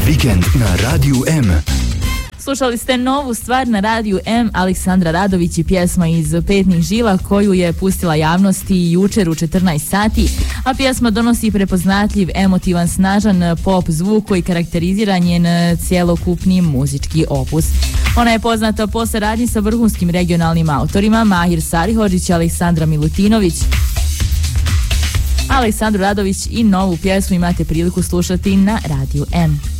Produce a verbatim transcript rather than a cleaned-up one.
Vikend na Radiju M. Slušali ste novu stvar na Radiju M, Aleksandra Radović i pjesma iz Petnih žila koju je pustila javnosti jučer u četrnaest sati, a pjesma donosi prepoznatljiv, emotivan, snažan pop zvuk koji karakterizira njen cjelokupni muzički opus. Ona je poznata po saradnji sa vrhunskim regionalnim autorima Mahir Sarihodžić i Aleksandra Milutinović. Aleksandru Radović i novu pjesmu imate priliku slušati na Radiju M.